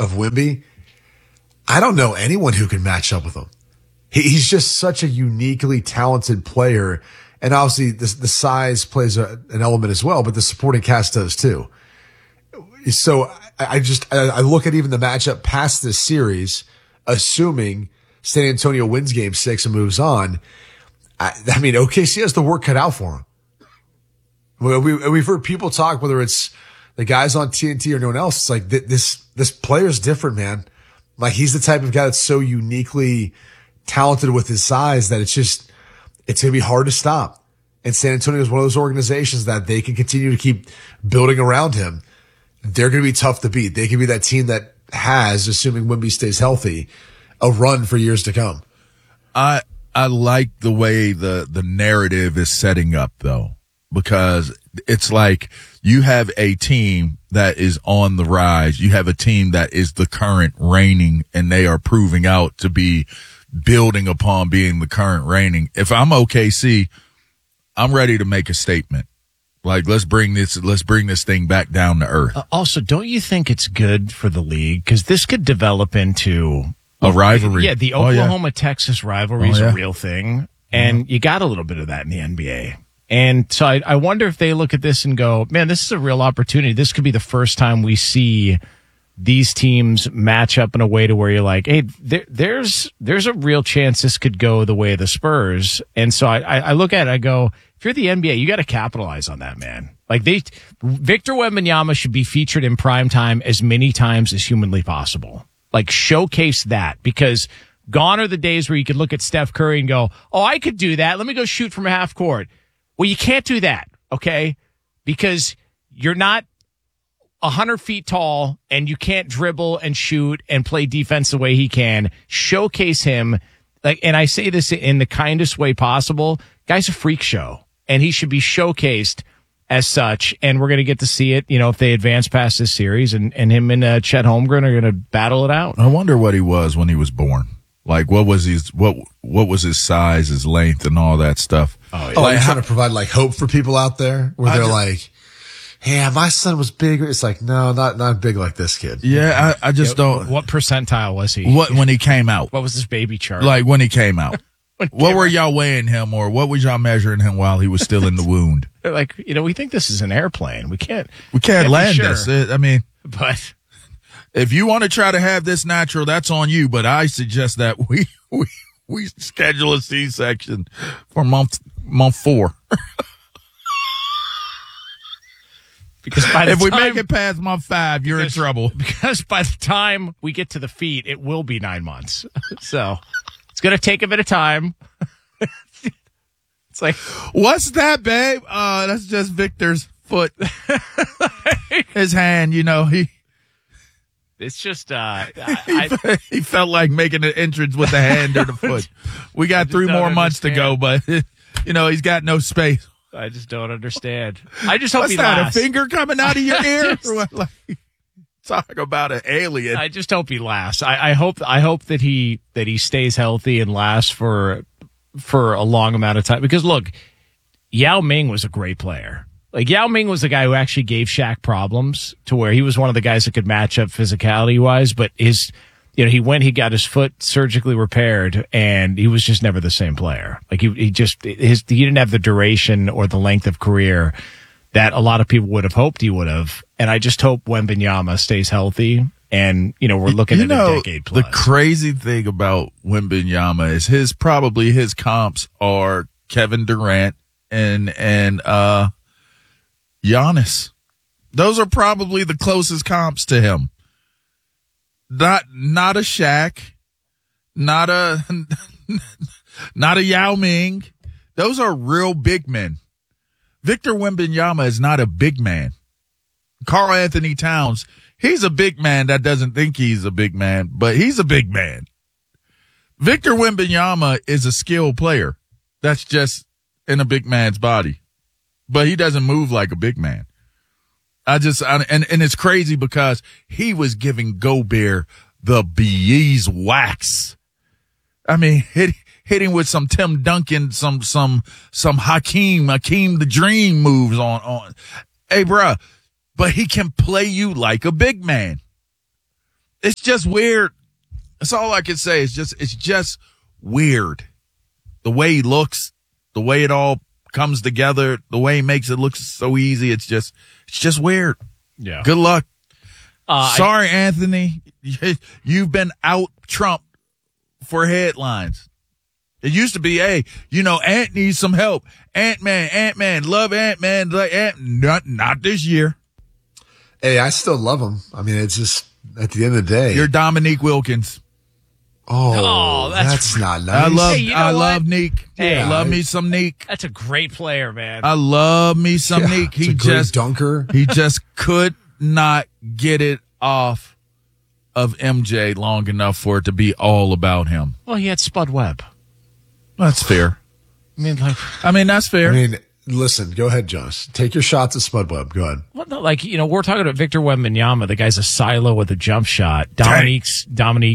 of Wemby, I don't know anyone who can match up with him. He's just such a uniquely talented player. And obviously the size plays an element as well, but the supporting cast does too. So I look at even the matchup past this series, assuming San Antonio wins game 6 and moves on. I mean, OKC has the work cut out for him. We've heard people talk, whether it's the guys on TNT or no one else. It's like this player's different, man. Like he's the type of guy that's so uniquely talented with his size that it's going to be hard to stop. And San Antonio is one of those organizations that they can continue to keep building around him. They're going to be tough to beat. They can be that team that has, assuming Wemby stays healthy, a run for years to come. I like the way the narrative is setting up though, because it's like you have a team that is on the rise. You have a team that is the current reigning, and they are proving out to be building upon being the current reigning. If I'm OKC, I'm ready to make a statement. Like, let's bring this thing back down to earth. Also, don't you think it's good for the league? Because this could develop into a rivalry. Yeah, the Oklahoma-Texas rivalry is a real thing. And you got a little bit of that in the NBA. And so I wonder if they look at this and go, man, this is a real opportunity. This could be the first time we see these teams match up in a way to where you're like, hey, there's a real chance this could go the way of the Spurs. And so I look at it, I go, if you're the NBA, you got to capitalize on that, man. Like Victor Wembanyama should be featured in prime time as many times as humanly possible. Like showcase that, because gone are the days where you could look at Steph Curry and go, oh, I could do that. Let me go shoot from half court. Well, you can't do that, okay? Because you're not 100 feet tall and you can't dribble and shoot and play defense the way he can. Showcase him. Like, and I say this in the kindest way possible. Guy's a freak show, and he should be showcased as such. And we're going to get to see it, if they advance past this series, and him and Chet Holmgren are going to battle it out. I wonder what he was when he was born. Like, what was his size, his length, and all that stuff? Oh, yeah. Like, trying to provide like hope for people out there where they're like, "Hey, my son was bigger." It's like, no, not big like this kid. Yeah, I just don't. What percentile was he? When he came out? What was his baby chart? Like when he came out. What were y'all weighing him, or what was y'all measuring him while he was still in the wound? They're like, we think this is an airplane. We can't land this. I mean, but if you want to try to have this natural, that's on you. But I suggest that we schedule a C-section for month 4. Because if we make it past month 5, you're in trouble. Because by the time we get to the feet, it will be 9 months. So it's going to take a bit of time. It's like, what's that, babe? That's just Victor's foot. His hand, it's just, he felt like making an entrance with the hand or the foot. We got 3 more months to go, but he's got no space. I just don't understand. I just hope What's he that, lasts. A finger coming out of your ear? Talk about an alien. I just hope he lasts. I hope that he stays healthy and lasts for a long amount of time. Because look, Yao Ming was a great player. Like, Yao Ming was the guy who actually gave Shaq problems, to where he was one of the guys that could match up physicality wise, but he got his foot surgically repaired, and he was just never the same player. Like, he didn't have the duration or the length of career that a lot of people would have hoped he would have. And I just hope Wembanyama stays healthy, and we're looking at a decade plus. The crazy thing about Wembanyama is his comps are Kevin Durant and Giannis. Those are probably the closest comps to him. Not a Shaq, not a Yao Ming. Those are real big men. Victor Wembanyama is not a big man. Karl Anthony Towns, he's a big man that doesn't think he's a big man, but he's a big man. Victor Wembanyama is a skilled player that's just in a big man's body, but he doesn't move like a big man. And it's crazy because he was giving Gobert the beeswax. I mean, hitting with some Tim Duncan, some Hakeem the Dream moves on. Hey, bruh, but he can play you like a big man. It's just weird. That's all I can say. It's just weird. The way he looks, the way it all comes together, the way he makes it look so easy. It's just weird. Yeah. Good luck. Sorry, Anthony. You've been out trumped for headlines. It used to be, hey, Ant needs some help. Ant-Man, love Ant-Man. Not this year. Hey, I still love him. I mean, it's just, at the end of the day. You're Dominique Wilkins. Oh, that's not nice. I love Neek. Hey, I love me some Neek. That's a great player, man. I love me some Neek. He just dunker. He just could not get it off of MJ long enough for it to be all about him. Well, he had Spud Webb. That's fair. I mean, that's fair. I mean, listen, go ahead, Jonas. Take your shots at Spud Webb. Go ahead. Well, no, we're talking about Victor Wembanyama. The guy's a silo with a jump shot. Dominique's,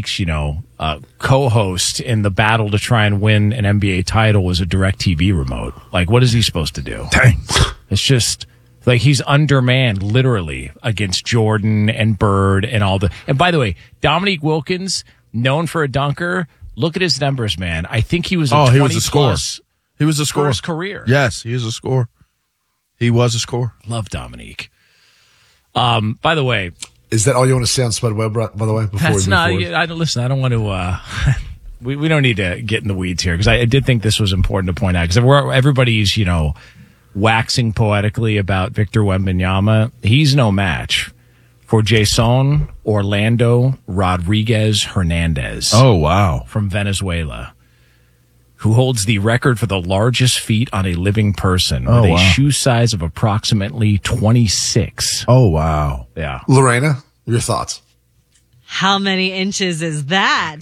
co-host in the battle to try and win an NBA title was a DirecTV remote. Like, what is he supposed to do? Dang. It's just like he's undermanned literally against Jordan and Bird and all the. And by the way, Dominique Wilkins, known for a dunker. Look at his numbers, man. I think he was a 20 he was a scorer. He was a scorer. For his career. Yes, he was a scorer. He was a scorer. Love Dominique. By the way, is that all you want to say on Spud Webb? By the way, before that's we not. move forward? Listen, I don't want to. We don't need to get in the weeds here because I did think this was important to point out because everybody's waxing poetically about Victor Wembanyama. He's no match for Jason Orlando Rodriguez Hernandez. Oh, wow. From Venezuela, who holds the record for the largest feet on a living person with a shoe size of approximately 26. Oh, wow. Yeah. Lorena, your thoughts? How many inches is that?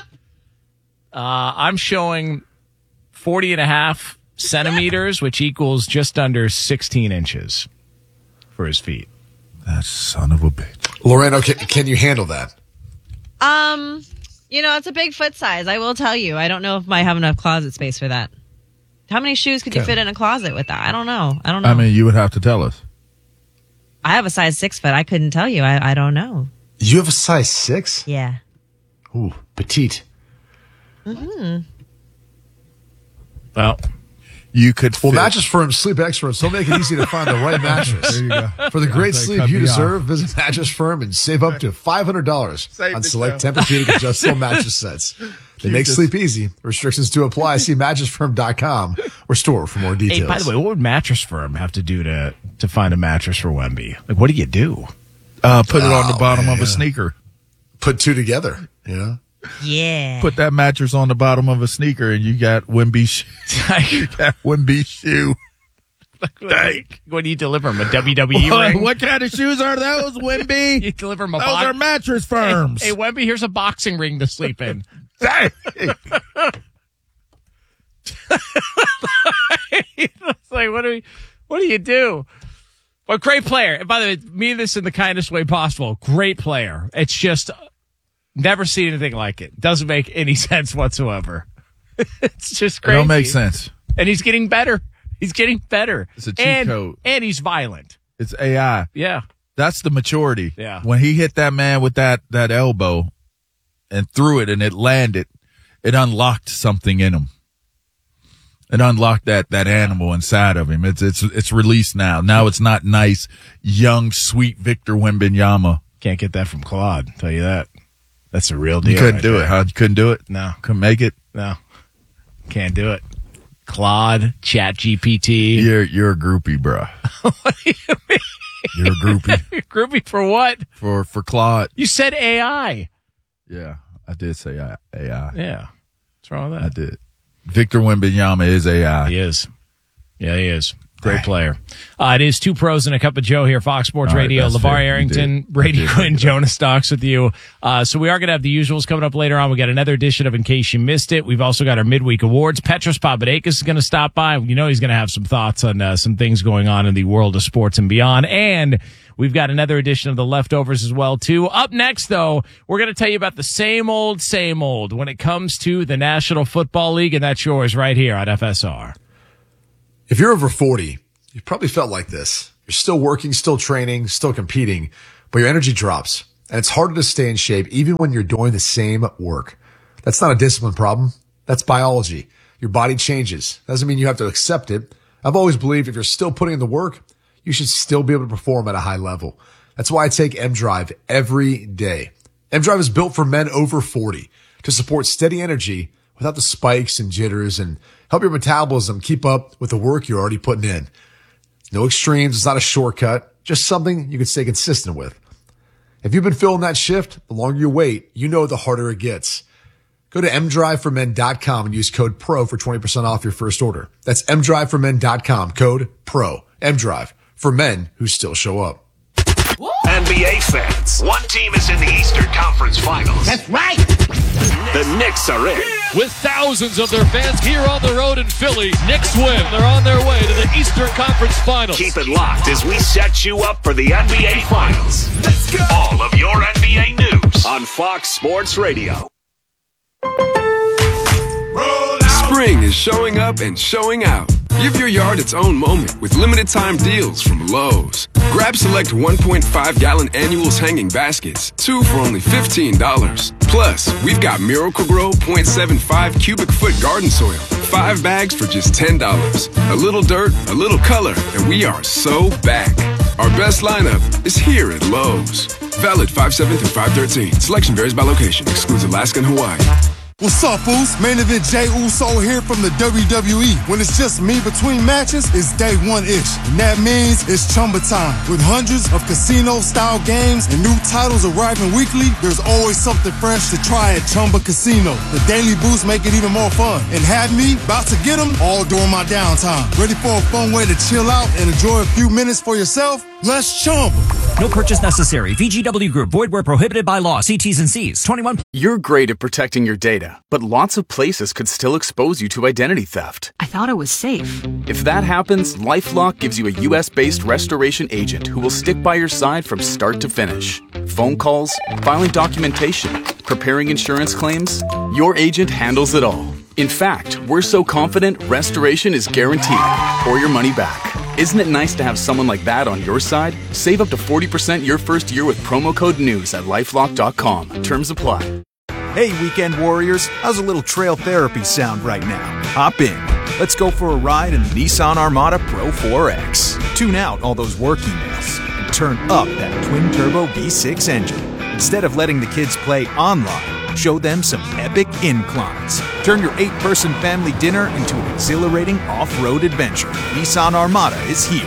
I'm showing 40 and a half centimeters, which equals just under 16 inches for his feet. That son of a bitch. Lorena, can you handle that? It's a big foot size. I will tell you. I don't know if I have enough closet space for that. How many shoes could you fit in a closet with that? I don't know. I mean, you would have to tell us. I have a size 6 foot. I couldn't tell you. I don't know. You have a size 6? Yeah. Ooh, petite. Mm-hmm. Well, you could fit. Mattress Firm sleep experts will make it easy to find the right mattress. There you go. For the great sleep you deserve, visit Mattress Firm and save up to $500 on select Tempur-Pedic adjustable mattress sets. They make sleep easy. Restrictions do apply. See mattressfirm.com or store for more details. Hey, by the way, what would Mattress Firm have to do to find a mattress for Wemby? Like, what do you do? Put it on the bottom of a sneaker. Put two together, Yeah. Put that mattress on the bottom of a sneaker and you got Wemby's shoe. What do you deliver him? A WWE ring? What kind of shoes are those, Wemby? You deliver him those are Mattress Firms. Hey, Wemby, here's a boxing ring to sleep in. It's like, what do you do? Well, great player. And by the way, mean this in the kindest way possible. Great player. It's just never seen anything like it. Doesn't make any sense whatsoever. It's just crazy. It don't make sense. And he's getting better. He's getting better. It's a cheat code. And he's violent. It's AI. Yeah. That's the maturity. Yeah. When he hit that man with that elbow and threw it and it landed, it unlocked something in him. It unlocked that animal inside of him. It's released now. Now it's not nice, young, sweet Victor Wembanyama. Can't get that from Claude, I'll tell you that. That's the real deal. You couldn't do it, huh? You couldn't do it? No. Couldn't make it? No. Can't do it. Claude, ChatGPT. You're a groupie, bro. What do you mean? You're a groupie. Groupie for what? For Claude. You said AI. Yeah, I did say AI. Yeah. What's wrong with that? I did. Victor Wembanyama is AI. He is. Yeah, he is. Great player. It is Two Pros and a Cup of Joe here, Fox Sports Radio. LeVar Arrington, Brady Quinn, Jonas Stocks with you. So we are going to have the usuals coming up later on. We got another edition of In Case You Missed It. We've also got our midweek awards. Petros Papadakis is going to stop by. You know he's going to have some thoughts on some things going on in the world of sports and beyond. And we've got another edition of The Leftovers as well, too. Up next, though, we're going to tell you about the same old when it comes to the National Football League, and that's yours right here on FSR. If you're over 40, you probably felt like this. You're still working, still training, still competing, but your energy drops. and it's harder to stay in shape even when you're doing the same work. That's not a discipline problem. That's biology. Your body changes. Doesn't mean you have to accept it. I've always believed if you're still putting in the work, you should still be able to perform at a high level. That's why I take M-Drive every day. M-Drive is built for men over 40 to support steady energy without the spikes and jitters and help your metabolism keep up with the work you're already putting in. No extremes. It's not a shortcut, just something you can stay consistent with. If you've been feeling that shift, the longer you wait, you know the harder it gets. Go to mdriveformen.com and use code PRO for 20% off your first order. That's mdriveformen.com, code PRO. M-Drive, for men who still show up. NBA fans, one team is in the Eastern Conference Finals. That's right. The Knicks are in. With thousands of their fans here on the road in Philly, Knicks win. They're on their way to the Eastern Conference Finals. Keep it locked as we set you up for the NBA Finals. Let's go. All of your NBA news on Fox Sports Radio. Spring is showing up and showing out. Give your yard its own moment with limited time deals from Lowe's. Grab select 1.5-gallon annuals hanging baskets, 2 for only $15. Plus, we've got Miracle-Gro 0.75 cubic foot garden soil, 5 bags for just $10. A little dirt, a little color, and we are so back. Our best lineup is here at Lowe's. Valid 5/7 through 5/13. Selection varies by location. Excludes Alaska and Hawaii. What's up, fools? Main event Jey Uso here from the WWE. When it's just me between matches, it's day one-ish. And that means it's Chumba time. With hundreds of casino-style games and new titles arriving weekly, there's always something fresh to try at Chumba Casino. The daily boosts make it even more fun. And have me about to get them all during my downtime. Ready for a fun way to chill out and enjoy a few minutes for yourself? Let's Chumba. No purchase necessary. VGW Group. Void where prohibited by law. See T's and C's. 21. You're great at protecting your data, but lots of places could still expose you to identity theft. I thought it was safe. If that happens, LifeLock gives you a U.S.-based restoration agent who will stick by your side from start to finish. Phone calls, filing documentation, preparing insurance claims. Your agent handles it all. In fact, we're so confident restoration is guaranteed or your money back. Isn't it nice to have someone like that on your side? Save up to 40% your first year with promo code NEWS at LifeLock.com. Terms apply. Hey, weekend warriors. How's a little trail therapy sound right now? Hop in. Let's go for a ride in the Nissan Armada Pro 4X. Tune out all those work emails and turn up that twin-turbo V6 engine. Instead of letting the kids play online, show them some epic inclines. Turn your 8-person family dinner into an exhilarating off-road adventure. Nissan Armada is here.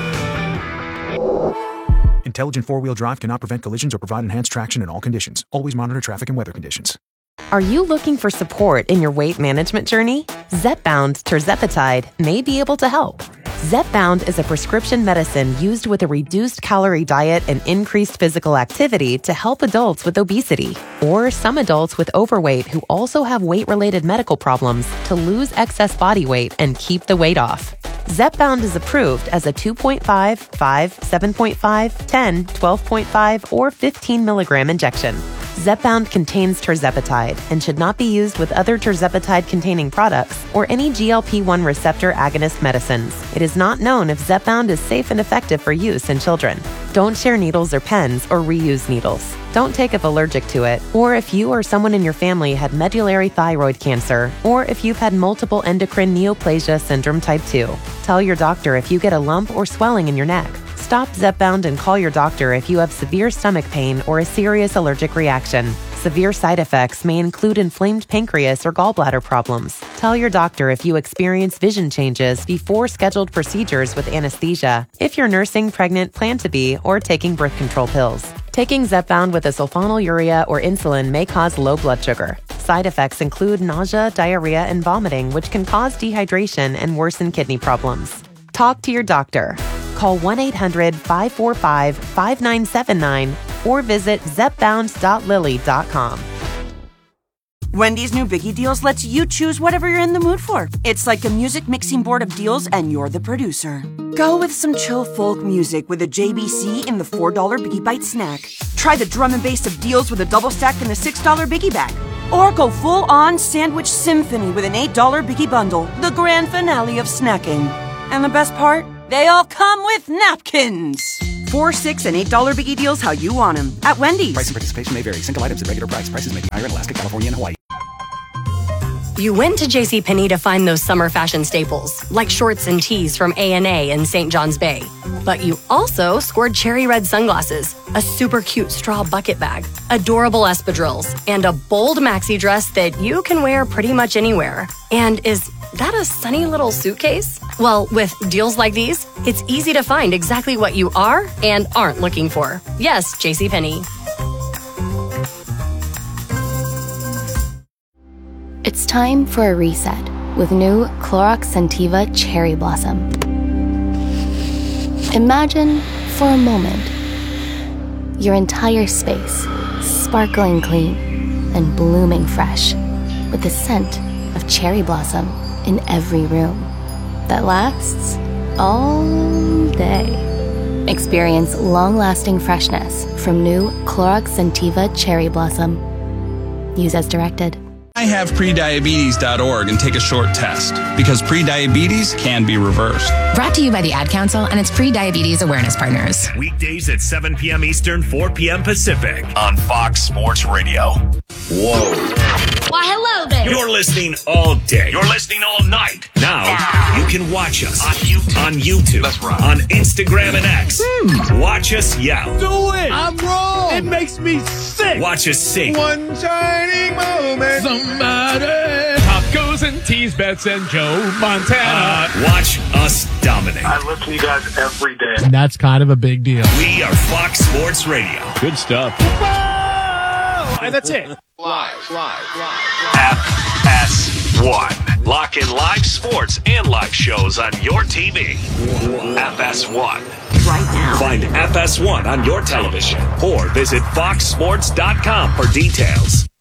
Intelligent four-wheel drive cannot prevent collisions or provide enhanced traction in all conditions. Always monitor traffic and weather conditions. Are you looking for support in your weight management journey? Zepbound tirzepatide may be able to help. Zepbound is a prescription medicine used with a reduced calorie diet and increased physical activity to help adults with obesity or some adults with overweight who also have weight-related medical problems to lose excess body weight and keep the weight off. Zepbound is approved as a 2.5, 5, 7.5, 10, 12.5, or 15 milligram injection. Zepbound contains tirzepatide and should not be used with other tirzepatide-containing products or any GLP-1 receptor agonist medicines. It is not known if Zepbound is safe and effective for use in children. Don't share needles or pens or reuse needles. Don't take if allergic to it, or if you or someone in your family had medullary thyroid cancer, or if you've had multiple endocrine neoplasia syndrome type 2. Tell your doctor if you get a lump or swelling in your neck. Stop Zepbound and call your doctor if you have severe stomach pain or a serious allergic reaction. Severe side effects may include inflamed pancreas or gallbladder problems. Tell your doctor if you experience vision changes before scheduled procedures with anesthesia, if you're nursing, pregnant, plan to be, or taking birth control pills. Taking Zepbound with a sulfonylurea or insulin may cause low blood sugar. Side effects include nausea, diarrhea, and vomiting, which can cause dehydration and worsen kidney problems. Talk to your doctor. Call 1-800-545-5979 or visit zepbound.lily.com. Wendy's new Biggie Deals lets you choose whatever you're in the mood for. It's like a music mixing board of deals, and you're the producer. Go with some chill folk music with a JBC in the $4 Biggie Bite snack. Try the drum and bass of deals with a double stack in the $6 Biggie Bag. Or go full-on sandwich symphony with an $8 Biggie Bundle, the grand finale of snacking. And the best part? They all come with napkins. $4, $6, and $8 Biggie Deals how you want them at Wendy's. Price and participation may vary. Single items at regular price. Prices may be higher in Alaska, California, and Hawaii. You went to JCPenney to find those summer fashion staples, like shorts and tees from A&A in St. John's Bay. But you also scored cherry red sunglasses, a super cute straw bucket bag, adorable espadrilles, and a bold maxi dress that you can wear pretty much anywhere. And is that a sunny little suitcase? Well, with deals like these, it's easy to find exactly what you are and aren't looking for. Yes, JCPenney. It's time for a reset with new Clorox Scentiva Cherry Blossom. Imagine, for a moment, your entire space sparkling clean and blooming fresh with the scent of cherry blossom in every room that lasts all day. Experience long-lasting freshness from new Clorox Scentiva Cherry Blossom. Use as directed. I have prediabetes.org and take a short test because prediabetes can be reversed. Brought to you by the Ad Council and its pre-diabetes awareness partners. Weekdays at 7 p.m. Eastern, 4 p.m. Pacific on Fox Sports Radio. Whoa. Why, hello there. You're listening all day. You're listening all night. Now, you can watch us on YouTube, That's right. on Instagram and X. Watch us yell. Do it. I'm wrong. It makes me sick. Watch us sing. One shining moment. Somebody. Tacos and tease bets and Joe Montana. Watch us dominate. I listen to you guys every day. And that's kind of a big deal. We are Fox Sports Radio. Good stuff. And that's it. Live. FS1. Lock in live sports and live shows on your TV. FS1. Right now. Find FS1 on your television or visit foxsports.com for details.